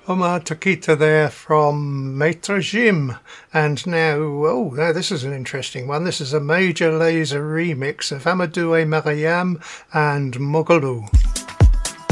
Omar Tokita there from Maitre Jim. And now this is an interesting one. This is a Major Lazer remix of Amadou et Mariam and Mogaloo.